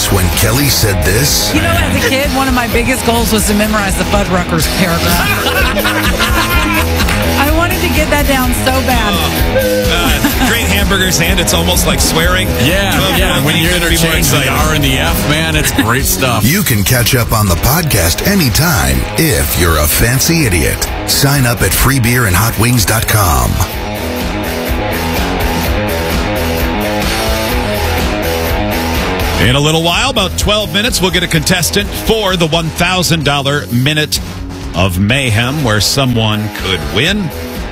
when Kelly said this? You know, as a kid, one of my biggest goals was to memorize the Fuddruckers paragraph. I wanted to get that down so bad. Great hamburgers, and it's almost like swearing. Yeah. When you interchange the R and the F, man, it's great stuff. You can catch up on the podcast anytime if you're a fancy idiot. Sign up at freebeerandhotwings.com. In a little while, about 12 minutes, we'll get a contestant for the $1,000 Minute of Mayhem, where someone could win.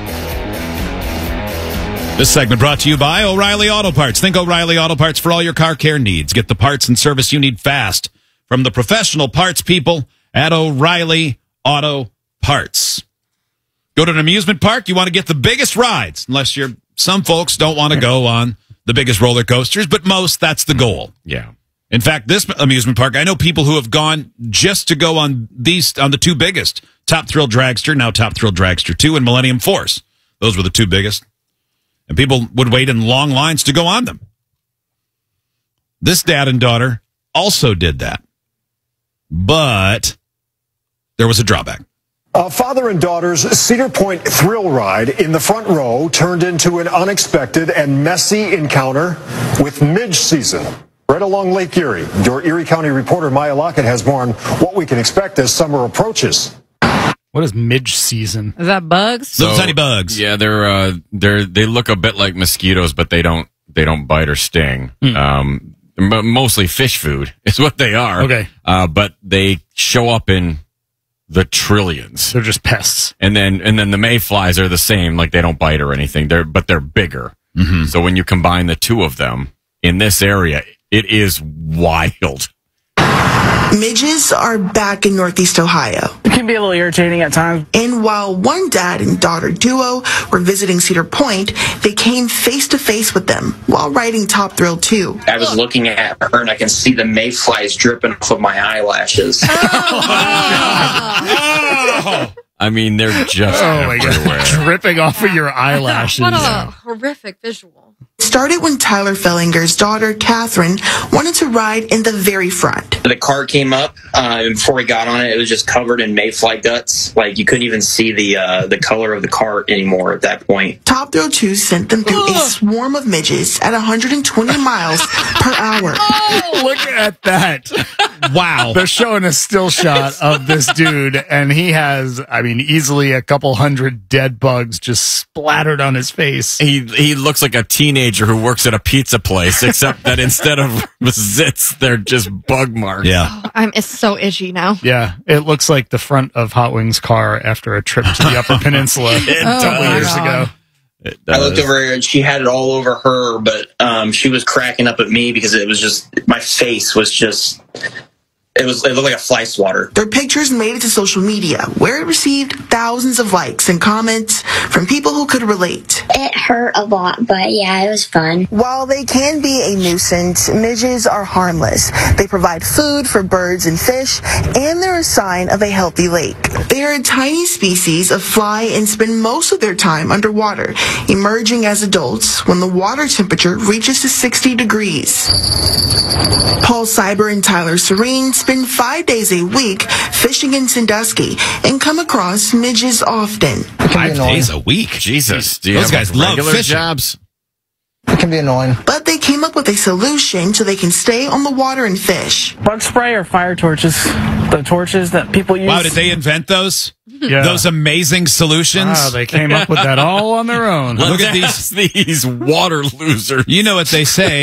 This segment brought to you by O'Reilly Auto Parts. Think O'Reilly Auto Parts for all your car care needs. Get the parts and service you need fast from the professional parts people at O'Reilly Auto Parts. Go to an amusement park, you want to get the biggest rides, unless some folks don't want to go on the biggest roller coasters, but most, that's the goal. Yeah. In fact, this amusement park, I know people who have gone just to go on the two biggest. Top Thrill Dragster, now Top Thrill Dragster 2, and Millennium Force. Those were the two biggest. And people would wait in long lines to go on them. This dad and daughter also did that. But there was a drawback. A father and daughter's Cedar Point thrill ride in the front row turned into an unexpected and messy encounter with midge season. Right along Lake Erie. Your Erie County reporter Maya Lockett has more on what we can expect as summer approaches. What is midge season? Is that bugs? Little tiny bugs. Yeah, they look a bit like mosquitoes, but they don't bite or sting. Mostly fish food is what they are. Okay. But they show up in the trillions. They're just pests. And then the mayflies are the same, like they don't bite or anything. But they're bigger. Mm-hmm. So when you combine the two of them in this area, it is wild. Midges are back in Northeast Ohio. It can be a little irritating at times. And while one dad and daughter duo were visiting Cedar Point, they came face to face with them while riding Top Thrill 2. I was looking at her and I can see the mayflies dripping off of my eyelashes. I mean, they're just everywhere. Dripping off of your eyelashes. What a horrific visual. It started when Tyler Fellinger's daughter, Catherine, wanted to ride in the very front. The car came up, and before we got on it, it was just covered in mayfly guts. Like, you couldn't even see the color of the cart anymore at that point. Top Thrill 2 sent them through a swarm of midges at 120 miles per hour. Look at that. Wow. They're showing a still shot of this dude, and he has, easily a couple hundred dead bugs just splattered on his face. He looks like a teenager who works at a pizza place, except that instead of zits, they're just bug marks. Yeah. It's so itchy now. Yeah, it looks like the front of Hot Wings' car after a trip to the Upper Peninsula a couple years ago. I looked over her and she had it all over her, but she was cracking up at me because it was just, my face was just... It looked like a fly swatter. Their pictures made it to social media, where it received thousands of likes and comments from people who could relate. It hurt a lot, but yeah, it was fun. While they can be a nuisance, midges are harmless. They provide food for birds and fish, and they're a sign of a healthy lake. They are a tiny species of fly and spend most of their time underwater, emerging as adults when the water temperature reaches to 60 degrees. Paul Cyber and Tyler Serene spend 5 days a week fishing in Sandusky and come across midges often. 5 days a week? Jesus. Those guys love regular fishing. jobs. It can be annoying. But they came up with a solution so they can stay on the water and fish. Bug spray or fire torches. The torches that people use. Wow, did they invent those? Yeah. Those amazing solutions? Wow, they came up with that all on their own. Look at these water losers. You know what they say.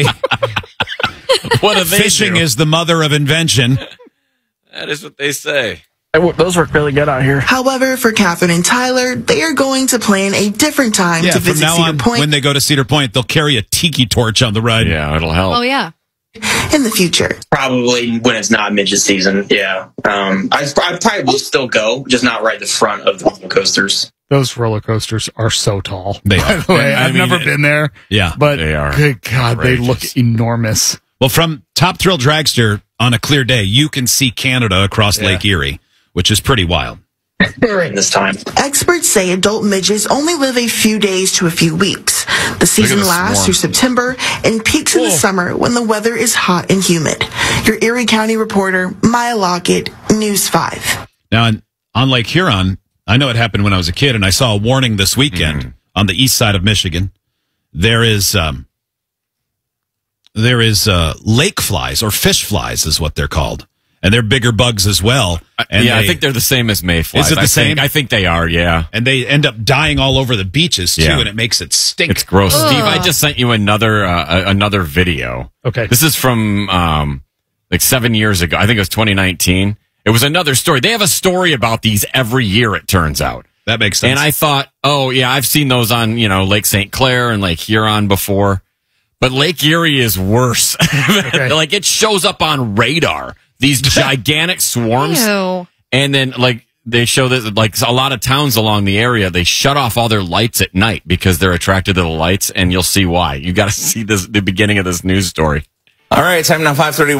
What do they Fishing do? is the mother of invention. That is what they say. Those work really good out here. However, for Catherine and Tyler, they are going to plan a different time to From visit now Cedar on, Point when they go to Cedar Point, they'll carry a tiki torch on the ride. Yeah, it'll help. Oh, yeah. in the future. Probably when it's not midget season, yeah. I probably will still go, just not right at the front of the roller coasters. Those roller coasters are so tall. They By are. the way, I've never been there. Yeah. But They are good God, they look outrageous. enormous. Well, from Top Thrill Dragster, on a clear day, you can see Canada across Lake Erie, which is pretty wild. this time. Experts say adult midges only live a few days to a few weeks. The season lasts through September and peaks in the summer when the weather is hot and humid. Your Erie County reporter, Maya Lockett, News 5. Now, on Lake Huron, I know it happened when I was a kid, and I saw a warning this weekend on the east side of Michigan. There is lake flies, or fish flies is what they're called. And they're bigger bugs as well. And I think they're the same as mayflies. Is it the same? I think they are, yeah. And they end up dying all over the beaches, too, and it makes it stink. It's gross. Ugh. Steve, I just sent you another video. Okay. This is from like 7 years ago. I think it was 2019. It was another story. They have a story about these every year, it turns out. That makes sense. And I thought, oh, yeah, I've seen those on, Lake St. Clair and Lake Huron before. But Lake Erie is worse. Okay. Like, it shows up on radar. These gigantic swarms. Ew. And then, like, they show that, like, a lot of towns along the area, they shut off all their lights at night because they're attracted to the lights, and you'll see why. You got to see the beginning of this news story. All right, time now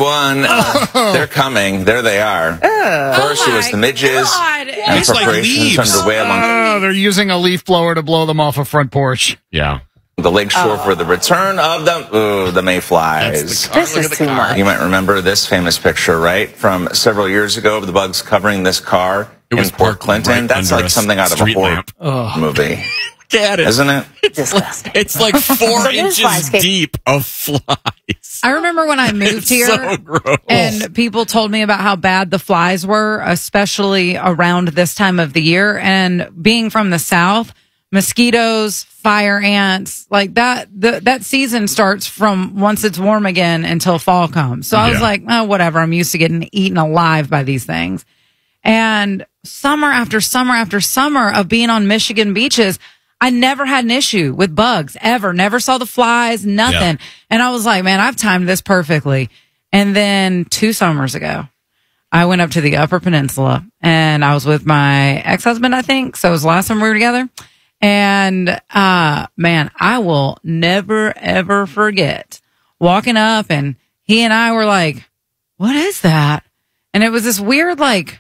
5:31. They're coming. There they are. First, it was the midges. And it's preparations like underway along. They're using a leaf blower to blow them off a front porch. Yeah. The lakeshore for the return of the mayflies. This is too much. You might remember this famous picture, right? From several years ago of the bugs covering this car in Port Clinton. Right. That's like something out of a horror movie. Get it. Isn't it? It's like 4 inches deep of flies. I remember when I moved here so gross. And people told me about how bad the flies were, especially around this time of the year. And being from the South, mosquitoes, fire ants, like that season starts from once it's warm again until fall comes. So I was like, oh, whatever. I'm used to getting eaten alive by these things. And summer after summer after summer of being on Michigan beaches, I never had an issue with bugs ever. Never saw the flies, nothing. Yeah. And I was like, man, I've timed this perfectly. And then 2 summers ago, I went up to the Upper Peninsula and I was with my ex-husband, I think. So it was the last time we were together. And, man, I will never, ever forget walking up and he and I were like, what is that? And it was this weird, like,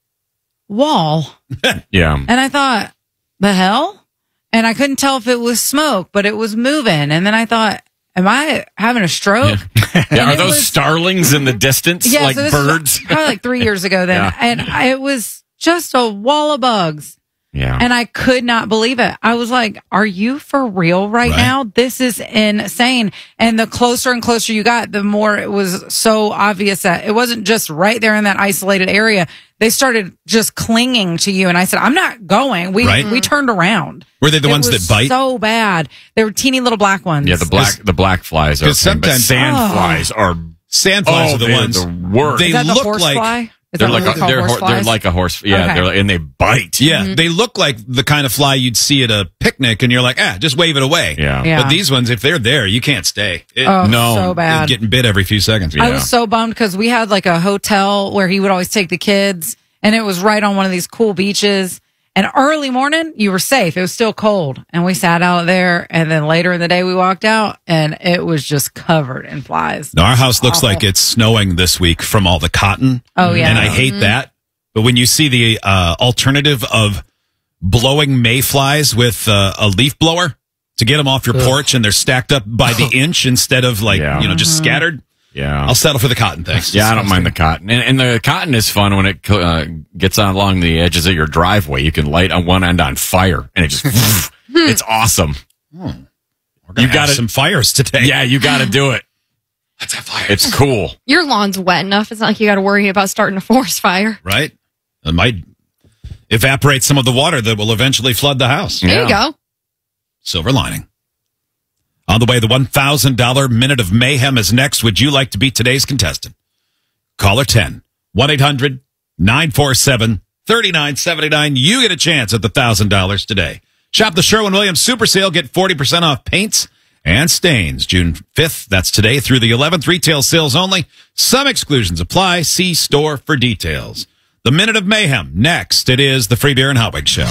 wall. Yeah. And I thought, the hell? And I couldn't tell if it was smoke, but it was moving. And then I thought, am I having a stroke? Yeah. Are those starlings in the distance? Yeah, like so birds? Probably like 3 years ago then. Yeah. And it was just a wall of bugs. Yeah. And I could not believe it. I was like, are you for real right now? This is insane. And the closer and closer you got, the more it was so obvious that it wasn't just right there in that isolated area. They started just clinging to you. And I said, I'm not going. We turned around. Were they the ones that bite? So bad. They were teeny little black ones. Yeah, the black flies are sometimes sand flies are the ones. The worst. They look horse like fly? They're like a horse. Yeah, okay. And they bite. Yeah, they look like the kind of fly you'd see at a picnic, and you're like, just wave it away. Yeah. But these ones, if they're there, you can't stay. So bad. Getting bit every few seconds. I was so bummed because we had like a hotel where he would always take the kids, and it was right on one of these cool beaches. And early morning, you were safe. It was still cold. And we sat out there. And then later in the day, we walked out and it was just covered in flies. Now, our house looks like it's snowing this week from all the cotton. Oh, yeah. And I hate that. But when you see the alternative of blowing mayflies with a leaf blower to get them off your porch and they're stacked up by the inch instead of just scattered. Yeah. I'll settle for the cotton thing. Yeah, I don't mind the cotton. And the cotton is fun when it gets on along the edges of your driveway. You can light on one end on fire, and it just, it's awesome. We're going to have some fires today. Yeah, you got to do it. Let's have fires. It's cool. Your lawn's wet enough. It's not like you got to worry about starting a forest fire. Right? It might evaporate some of the water that will eventually flood the house. There you go. Silver lining. On the way, the $1,000 Minute of Mayhem is next. Would you like to be today's contestant? Caller 10, 1-800-947-3979. You get a chance at the $1,000 today. Shop the Sherwin-Williams Super Sale. Get 40% off paints and stains. June 5th, that's today, through the 11th. Retail sales only. Some exclusions apply. See store for details. The Minute of Mayhem. Next, it is the Free Beer and Hot Wings Show.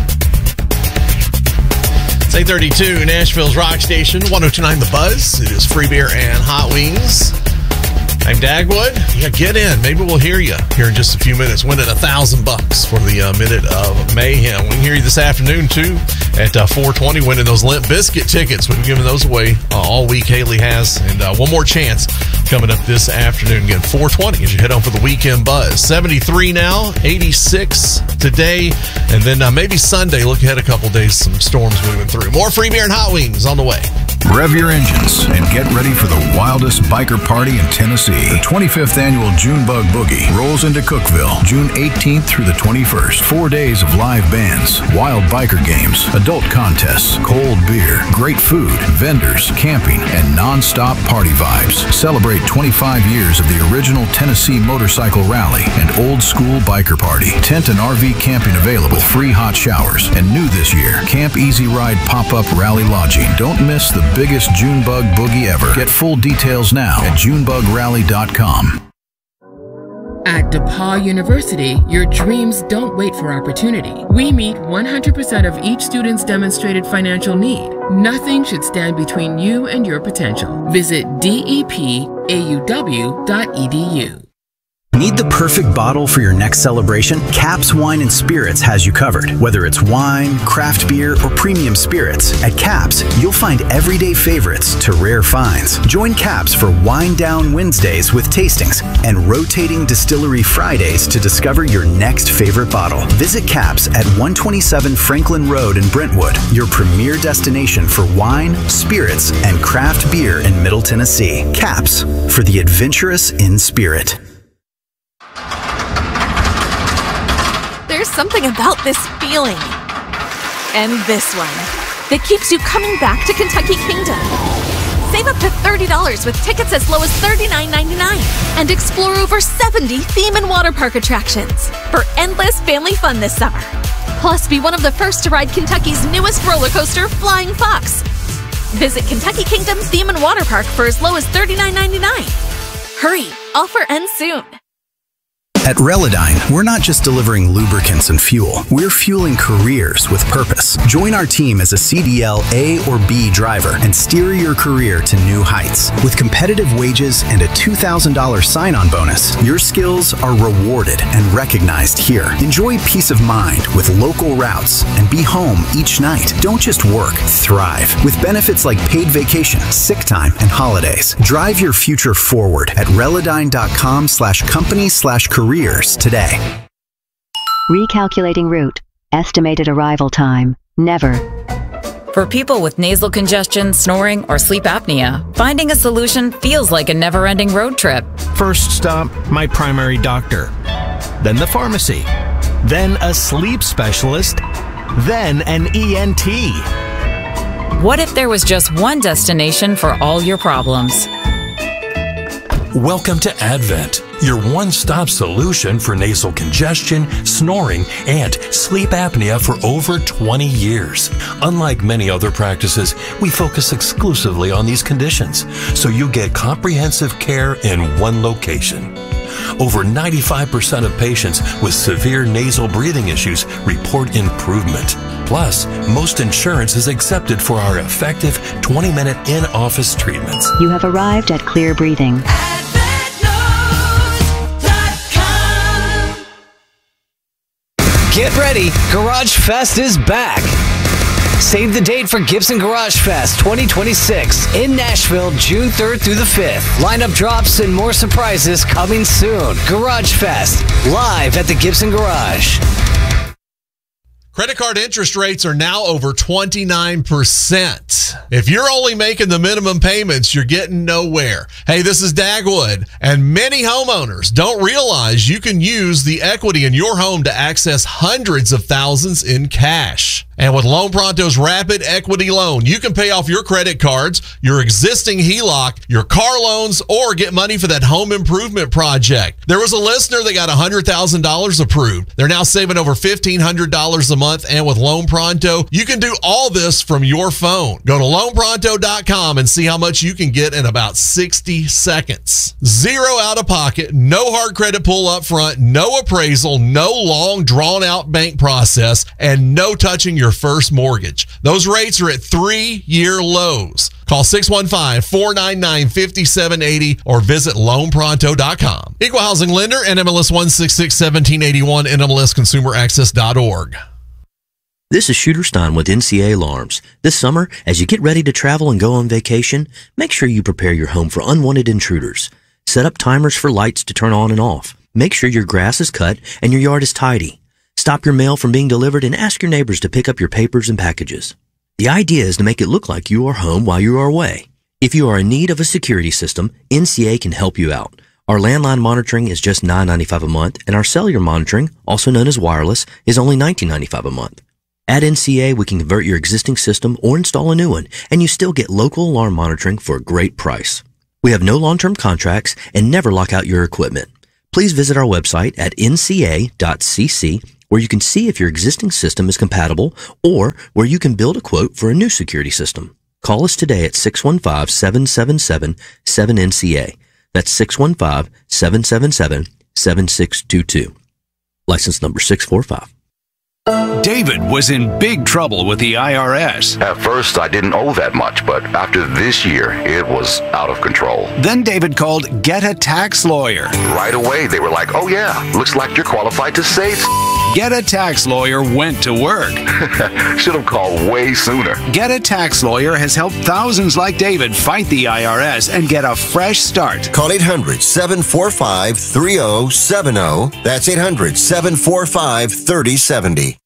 8:32, Nashville's Rock Station, 102.9 The Buzz. It is Free Beer and Hot Wings. I'm Dagwood. Yeah, get in. Maybe we'll hear you here in just a few minutes. Winning $1,000 for the Minute of Mayhem. We can hear you this afternoon, too, at 4:20, winning those Limp Bizkit tickets. We've been giving those away all week. Haley has. And one more chance coming up this afternoon. Again, 4:20 as you head on for the weekend buzz. 73 now, 86 today. And then maybe Sunday. Look ahead a couple days, some storms moving through. More free beer and hot wings on the way. Rev your engines and get ready for the wildest biker party in Tennessee. The 25th annual Junebug Boogie rolls into Cookeville, June 18th through the 21st. 4 days of live bands, wild biker games, adult contests, cold beer, great food, vendors, camping, and non-stop party vibes. Celebrate 25 years of the original Tennessee Motorcycle Rally and old school biker party. Tent and RV camping available, free hot showers, and new this year, Camp Easy Ride pop-up rally lodging. Don't miss the biggest Junebug Boogie ever. Get full details now at JuneBugRally.com. At DePaul University, your dreams don't wait for opportunity. We meet 100% of each student's demonstrated financial need. Nothing should stand between you and your potential. Visit depauw.edu. Need the perfect bottle for your next celebration? Caps Wine and Spirits has you covered. Whether it's wine, craft beer, or premium spirits, at Caps, you'll find everyday favorites to rare finds. Join Caps for Wine Down Wednesdays with tastings and rotating distillery Fridays to discover your next favorite bottle. Visit Caps at 127 Franklin Road in Brentwood, your premier destination for wine, spirits, and craft beer in Middle Tennessee. Caps, for the adventurous in spirit. There's something about this feeling and this one that keeps you coming back to Kentucky Kingdom. Save up to $30 with tickets as low as $39.99 and explore over 70 theme and water park attractions for endless family fun this summer. Plus, be one of the first to ride Kentucky's newest roller coaster, Flying Fox. Visit Kentucky Kingdom Theme and Water Park for as low as $39.99. Hurry, offer ends soon. At Relodyne, we're not just delivering lubricants and fuel. We're fueling careers with purpose. Join our team as a CDL A or B driver and steer your career to new heights. With competitive wages and a $2,000 sign-on bonus, your skills are rewarded and recognized here. Enjoy peace of mind with local routes and be home each night. Don't just work, thrive. With benefits like paid vacation, sick time, and holidays. Drive your future forward at Relodyne.com/company/career today. Recalculating route. Estimated arrival time. Never. For people with nasal congestion, snoring, or sleep apnea, finding a solution feels like a never-ending road trip. First stop, my primary doctor. Then the pharmacy. Then a sleep specialist. Then an ENT. What if there was just one destination for all your problems? Welcome to Advent, your one-stop solution for nasal congestion, snoring, and sleep apnea for over 20 years. Unlike many other practices, we focus exclusively on these conditions, so you get comprehensive care in one location. Over 95% of patients with severe nasal breathing issues report improvement. Plus, most insurance is accepted for our effective 20-minute in-office treatments. You have arrived at Clear Breathing. Get ready, Garage Fest is back. Save the date for Gibson Garage Fest 2026 in Nashville, June 3rd through the 5th. Lineup drops and more surprises coming soon. Garage Fest, live at the Gibson Garage. Credit card interest rates are now over 29%. If you're only making the minimum payments, you're getting nowhere. Hey, this is Dagwood, and many homeowners don't realize you can use the equity in your home to access hundreds of thousands in cash. And with Loan Pronto's Rapid Equity Loan, you can pay off your credit cards, your existing HELOC, your car loans, or get money for that home improvement project. There was a listener that got $100,000 approved. They're now saving over $1,500 a month month. And with Loan Pronto, you can do all this from your phone. Go to loanpronto.com and see how much you can get in about 60 seconds. Zero out of pocket, no hard credit pull up front, no appraisal, no long drawn out bank process, and no touching your first mortgage. Those rates are at 3-year lows. Call 615-499-5780 or visit loanpronto.com. Equal housing lender, NMLS 1661781, NMLSconsumeraccess.org. This is Shooter Stein with NCA Alarms. This summer, as you get ready to travel and go on vacation, make sure you prepare your home for unwanted intruders. Set up timers for lights to turn on and off. Make sure your grass is cut and your yard is tidy. Stop your mail from being delivered and ask your neighbors to pick up your papers and packages. The idea is to make it look like you are home while you are away. If you are in need of a security system, NCA can help you out. Our landline monitoring is just $9.95 a month, and our cellular monitoring, also known as wireless, is only $19.95 a month. At NCA, we can convert your existing system or install a new one, and you still get local alarm monitoring for a great price. We have no long-term contracts and never lock out your equipment. Please visit our website at nca.cc, where you can see if your existing system is compatible or where you can build a quote for a new security system. Call us today at 615-777-7NCA. That's 615-777-7622. License number 645. David was in big trouble with the IRS. At first, I didn't owe that much, but after this year, it was out of control. Then David called Get a Tax Lawyer. Right away, they were like, oh yeah, looks like you're qualified to save. Get a Tax Lawyer went to work. Should have called way sooner. Get a Tax Lawyer has helped thousands like David fight the IRS and get a fresh start. Call 800-745-3070. That's 800-745-3070.